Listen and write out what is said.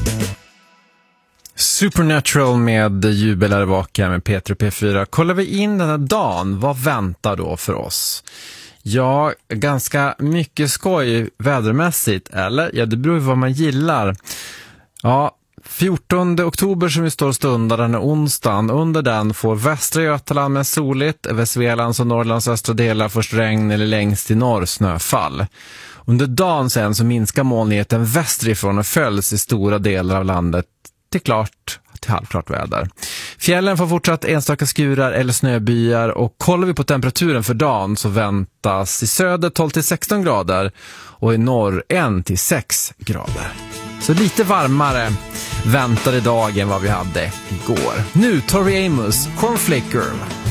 Supernatural med Jubelare Vaka med Peter P4. Kollar vi in den här dagen, vad väntar då för oss? Ja, ganska mycket skoj vädermässigt, eller? Ja, det beror på vad man gillar. Ja, 14 oktober som vi står och stundar, den är onsdagen. Under den får Västra Götaland med soligt, över Svealands och Norrlands östra delar först regn eller längst i norr snöfall. Under dagen sen så minskar molnigheten västerifrån och följs i stora delar av landet till halvklart väder. Fjällen får fortsatt enstaka skurar eller snöbyar, och kollar vi på temperaturen för dagen så väntas i söder 12-16 grader och i norr 1-6 grader. Så lite varmare väntar idag än vad vi hade igår. Nu Tori Amos, Cornflake Girl.